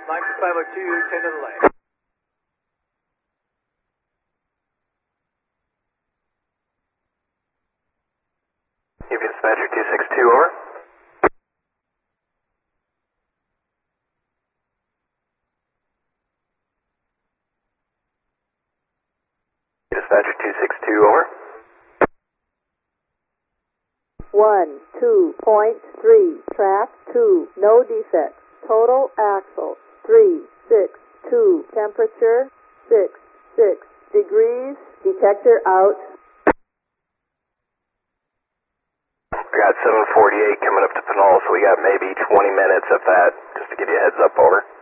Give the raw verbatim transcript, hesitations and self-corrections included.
nine two five oh two, ten to the lane. U V Dispatcher two six two, over. Dispatcher two six two, over. one, two point three, track two, no defects, total axle, three six two, temperature, six six degrees, detector out. We got seven forty-eight coming up to Pinole, so we got maybe twenty minutes of that, just to give you a heads up, over.